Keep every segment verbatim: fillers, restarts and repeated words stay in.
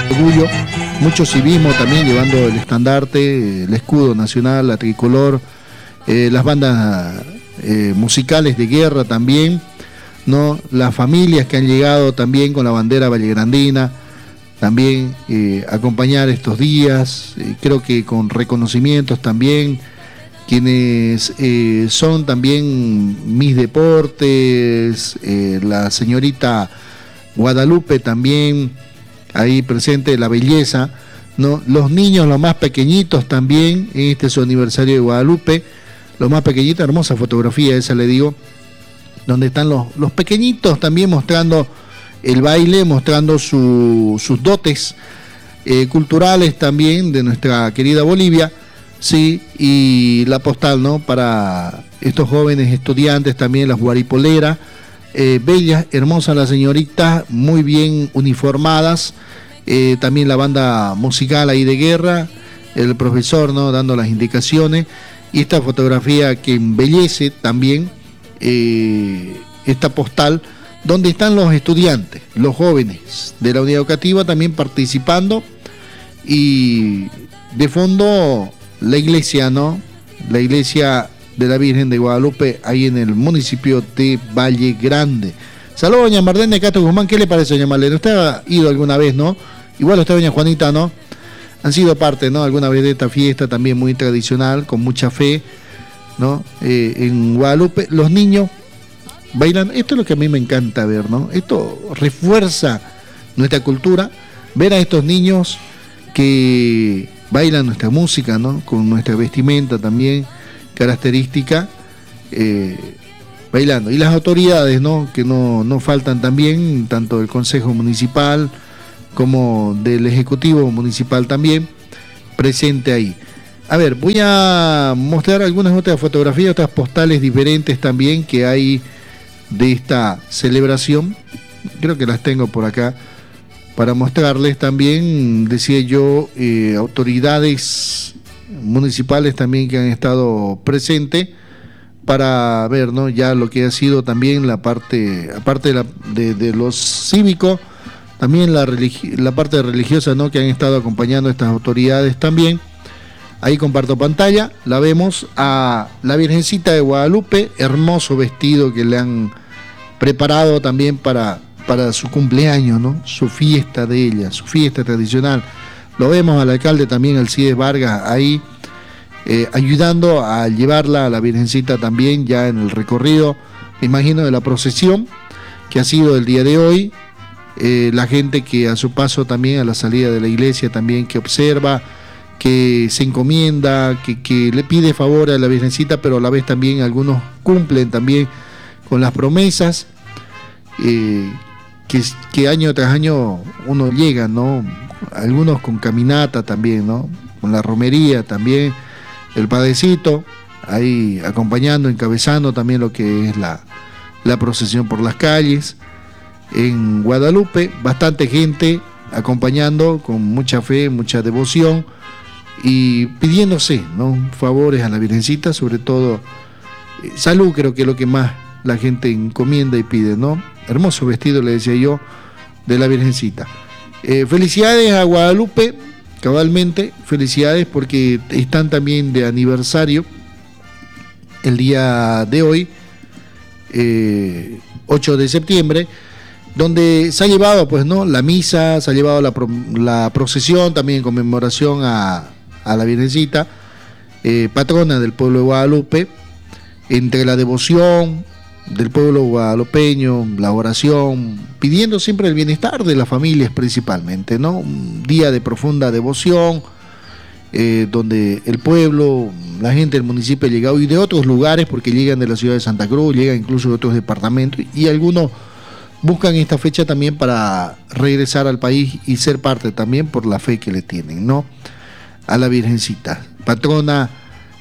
orgullo, mucho civismo también, llevando el estandarte, el escudo nacional, la tricolor, eh, las bandas eh, musicales de guerra también, ¿no? Las familias que han llegado también con la bandera vallegrandina, también eh, acompañar estos días, eh, creo que con reconocimientos también, quienes eh, son también Mis Deportes, eh, la señorita Guadalupe también, ahí presente, la belleza, ¿no? Los niños, los más pequeñitos también, en este su aniversario de Guadalupe, los más pequeñitos, hermosa fotografía esa le digo, donde están los, los pequeñitos también mostrando el baile, mostrando su, sus dotes eh, culturales también de nuestra querida Bolivia, sí, y la postal, ¿no? Para estos jóvenes estudiantes también, las guaripoleras, eh, bellas, hermosas las señoritas, muy bien uniformadas, eh, también la banda musical ahí de guerra, el profesor, ¿no? Dando las indicaciones, y esta fotografía que embellece también eh, esta postal, donde están los estudiantes, los jóvenes de la unidad educativa también participando, y de fondo la iglesia, ¿no? La iglesia de la Virgen de Guadalupe, ahí en el municipio de Valle Grande. Saludos, doña Marlene Castro Guzmán. ¿Qué le parece, doña Marlene? Usted ha ido alguna vez, ¿no? Igual usted, doña Juanita, ¿no? Han sido parte, ¿no? Alguna vez de esta fiesta también muy tradicional, con mucha fe, ¿no? Eh, en Guadalupe, los niños bailan. Esto es lo que a mí me encanta ver, ¿no? Esto refuerza nuestra cultura, ver a estos niños que bailan nuestra música, ¿no? Con nuestra vestimenta también característica, eh, bailando. Y las autoridades, ¿no? Que no, no faltan también, tanto del Consejo Municipal como del Ejecutivo Municipal también, presente ahí. A ver, voy a mostrar algunas otras fotografías, otras postales diferentes también que hay de esta celebración. Creo que las tengo por acá para mostrarles también, decía yo, eh, autoridades municipales también que han estado presentes para ver, ¿no? Ya lo que ha sido también la parte, aparte de, la, de, de los cívicos, también la, religi- la parte religiosa, ¿no? Que han estado acompañando a estas autoridades también. Ahí comparto pantalla, la vemos a la Virgencita de Guadalupe, hermoso vestido que le han preparado también para, para su cumpleaños, ¿no? Su fiesta de ella, su fiesta tradicional. Lo vemos al alcalde también, Alcides Vargas, ahí eh, ayudando a llevarla a la Virgencita también ya en el recorrido, me imagino, de la procesión que ha sido el día de hoy. Eh, la gente que a su paso también a la salida de la iglesia también que observa, que se encomienda, que, que le pide favor a la Virgencita, pero a la vez también algunos cumplen también con las promesas, eh, que, que año tras año uno llega, ¿no? Algunos con caminata también, ¿no? Con la romería también, el padecito, ahí acompañando, encabezando también lo que es la, la procesión por las calles. En Guadalupe, bastante gente acompañando con mucha fe, mucha devoción y pidiéndose, ¿no? Favores a la Virgencita, sobre todo eh, salud, creo que es lo que más la gente encomienda y pide, ¿no? Hermoso vestido, le decía yo, de la Virgencita. Eh, felicidades a Guadalupe, cabalmente, felicidades porque están también de aniversario el día de hoy, eh, ocho de septiembre, donde se ha llevado, pues, ¿no? La misa, se ha llevado la, pro, la procesión también en conmemoración a, a la Virgencita, eh, patrona del pueblo de Guadalupe, entre la devoción del pueblo guadalupeño, la oración, pidiendo siempre el bienestar de las familias principalmente, ¿no? Un día de profunda devoción, eh, donde el pueblo, la gente del municipio ha llegado, y de otros lugares, porque llegan de la ciudad de Santa Cruz, llegan incluso de otros departamentos, y algunos buscan esta fecha también para regresar al país y ser parte también por la fe que le tienen, ¿no? A la Virgencita, patrona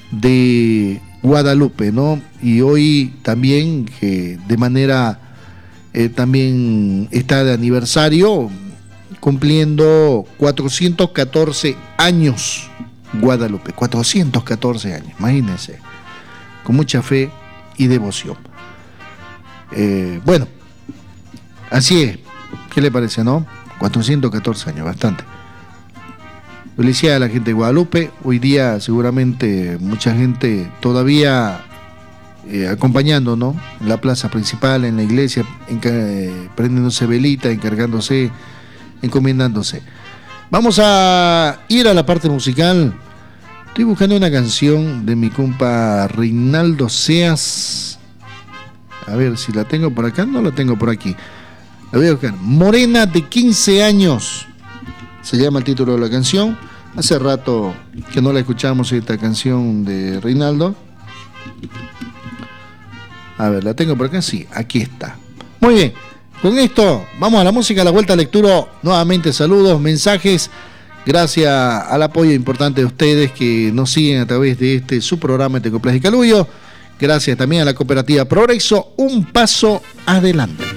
de Guadalupe, ¿no? Y hoy también, que de manera eh, también está de aniversario, cumpliendo cuatrocientos catorce años Guadalupe, cuatrocientos catorce años, imagínense, con mucha fe y devoción. Eh, bueno, así es, ¿qué le parece, no? cuatrocientos catorce años, bastante. Felicidades a la gente de Guadalupe. Hoy día seguramente mucha gente todavía eh, acompañando, ¿no? En la plaza principal, en la iglesia, eh, prendiéndose velita, encargándose, encomendándose. Vamos a ir a la parte musical. Estoy buscando una canción de mi compa Reinaldo Seas. A ver si la tengo por acá. No la tengo por aquí. La voy a buscar. Morena de quince años. Se llama el título de la canción. Hace rato que no la escuchamos, esta canción de Reinaldo. A ver, ¿la tengo por acá? Sí, aquí está. Muy bien, con esto vamos a la música, a la vuelta a lectura. Nuevamente saludos, mensajes. Gracias al apoyo importante de ustedes que nos siguen a través de este su programa Tecoplas y Calullo. Gracias también a la cooperativa Progreso. Un paso adelante.